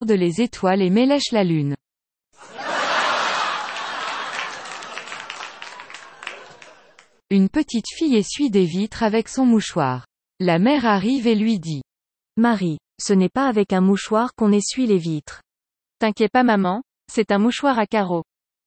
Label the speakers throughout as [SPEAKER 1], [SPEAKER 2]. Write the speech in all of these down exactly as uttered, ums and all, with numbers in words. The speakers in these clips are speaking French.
[SPEAKER 1] de les étoiles et Mélèche la lune. Une petite fille essuie des vitres avec son mouchoir. La mère arrive et lui dit.
[SPEAKER 2] Marie, ce n'est pas avec un mouchoir qu'on essuie les vitres.
[SPEAKER 3] T'inquiète pas maman, c'est un mouchoir à carreaux.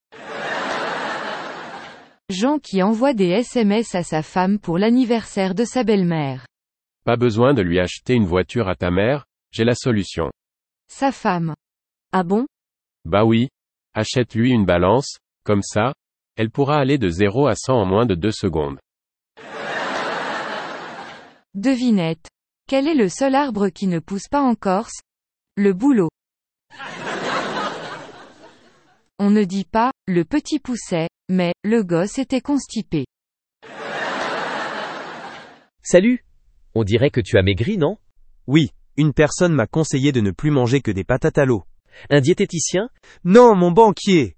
[SPEAKER 1] Jean qui envoie des S M S à sa femme pour l'anniversaire de sa belle-mère.
[SPEAKER 4] Pas besoin de lui acheter une voiture à ta mère, j'ai la solution.
[SPEAKER 1] Sa femme.
[SPEAKER 2] Ah bon?
[SPEAKER 4] Bah oui. Achète-lui une balance, comme ça, elle pourra aller de zéro à cent en moins de deux secondes.
[SPEAKER 1] Devinette. Quel est le seul arbre qui ne pousse pas en Corse? Le bouleau. On ne dit pas, le petit poussait, mais, le gosse était constipé.
[SPEAKER 5] Salut! On dirait que tu as maigri, non?
[SPEAKER 6] Oui, une personne m'a conseillé de ne plus manger que des patates à l'eau.
[SPEAKER 5] Un diététicien?
[SPEAKER 6] Non, mon banquier!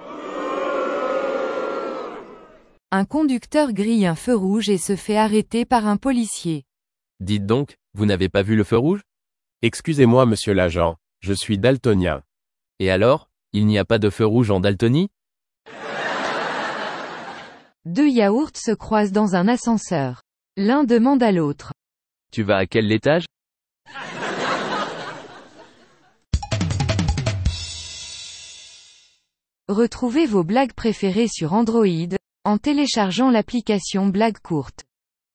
[SPEAKER 1] Un conducteur grille un feu rouge et se fait arrêter par un policier.
[SPEAKER 7] Dites donc, vous n'avez pas vu le feu rouge?
[SPEAKER 4] Excusez-moi monsieur l'agent, je suis daltonien.
[SPEAKER 7] Et alors, il n'y a pas de feu rouge en Daltonie?
[SPEAKER 1] Deux yaourts se croisent dans un ascenseur. L'un demande à l'autre.
[SPEAKER 7] Tu vas à quel étage?
[SPEAKER 1] Retrouvez vos blagues préférées sur Android, en téléchargeant l'application Blague Courte.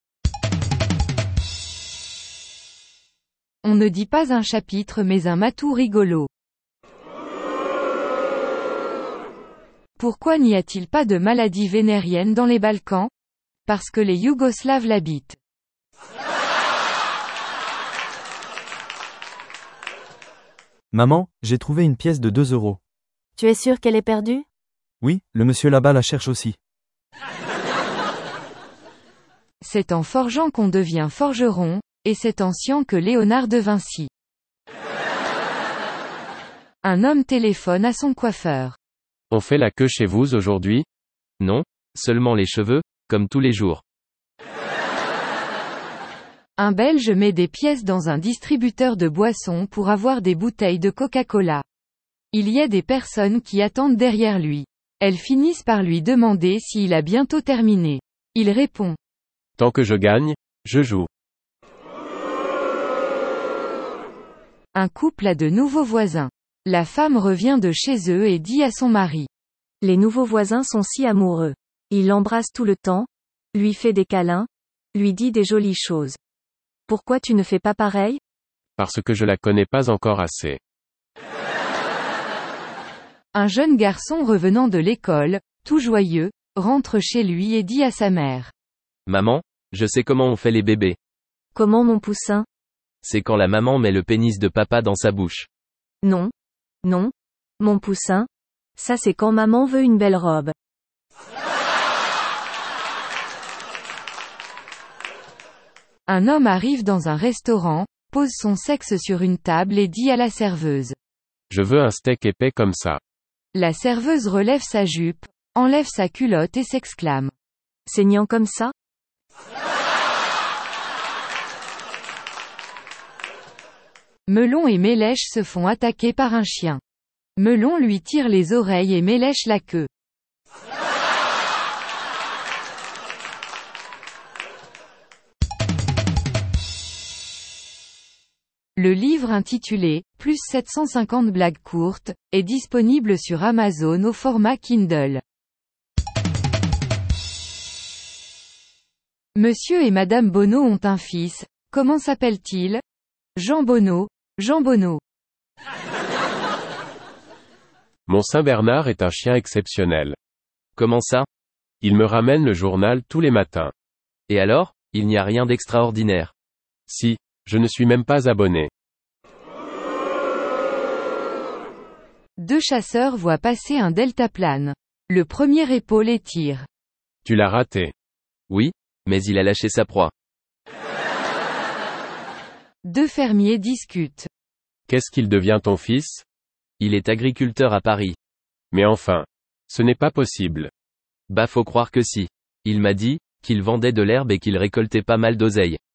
[SPEAKER 1] On ne dit pas un chapitre mais un matou rigolo. Pourquoi n'y a-t-il pas de maladie vénérienne dans les Balkans? Parce que les Yougoslaves l'habitent.
[SPEAKER 6] Maman, j'ai trouvé une pièce de deux euros.
[SPEAKER 2] Tu es sûr qu'elle est perdue?
[SPEAKER 6] Oui, le monsieur là-bas la cherche aussi.
[SPEAKER 1] C'est en forgeant qu'on devient forgeron, et c'est en sciant que Léonard de Vinci. Un homme téléphone à son coiffeur.
[SPEAKER 4] On fait la queue chez vous aujourd'hui?
[SPEAKER 7] Non, seulement les cheveux, comme tous les jours.
[SPEAKER 1] Un Belge met des pièces dans un distributeur de boissons pour avoir des bouteilles de Coca-Cola. Il y a des personnes qui attendent derrière lui. Elles finissent par lui demander s'il a bientôt terminé. Il répond.
[SPEAKER 4] Tant que je gagne, je joue.
[SPEAKER 1] Un couple a de nouveaux voisins. La femme revient de chez eux et dit à son mari.
[SPEAKER 2] Les nouveaux voisins sont si amoureux. Il l'embrasse tout le temps, lui fait des câlins, lui dit des jolies choses. Pourquoi tu ne fais pas pareil?
[SPEAKER 4] Parce que je la connais pas encore assez.
[SPEAKER 1] Un jeune garçon revenant de l'école, tout joyeux, rentre chez lui et dit à sa mère.
[SPEAKER 7] Maman, je sais comment on fait les bébés.
[SPEAKER 2] Comment mon poussin?
[SPEAKER 7] C'est quand la maman met le pénis de papa dans sa bouche.
[SPEAKER 2] Non. Non. Mon poussin. Ça c'est quand maman veut une belle robe.
[SPEAKER 1] Un homme arrive dans un restaurant, pose son sexe sur une table et dit à la serveuse.
[SPEAKER 4] Je veux un steak épais comme ça.
[SPEAKER 1] La serveuse relève sa jupe, enlève sa culotte et s'exclame.
[SPEAKER 2] Saignant comme ça?
[SPEAKER 1] Melon et Mélèche se font attaquer par un chien. Melon lui tire les oreilles et Mélèche la queue. Le livre intitulé « Plus sept cent cinquante blagues courtes » est disponible sur Amazon au format Kindle. Monsieur et Madame Bonneau ont un fils. Comment s'appelle-t-il? Jean Bonneau. Jean Bonneau.
[SPEAKER 4] Mon Saint-Bernard est un chien exceptionnel.
[SPEAKER 7] Comment ça?
[SPEAKER 4] Il me ramène le journal tous les matins.
[SPEAKER 7] Et alors, il n'y a rien d'extraordinaire.
[SPEAKER 4] Si, je ne suis même pas abonné.
[SPEAKER 1] Deux chasseurs voient passer un deltaplane. Le premier épaule et tire.
[SPEAKER 4] Tu l'as raté.
[SPEAKER 7] Oui, mais il a lâché sa proie.
[SPEAKER 1] Deux fermiers discutent.
[SPEAKER 4] Qu'est-ce qu'il devient ton fils?
[SPEAKER 7] Il est agriculteur à Paris.
[SPEAKER 4] Mais enfin. Ce n'est pas possible.
[SPEAKER 7] Bah faut croire que si. Il m'a dit, qu'il vendait de l'herbe et qu'il récoltait pas mal d'oseille.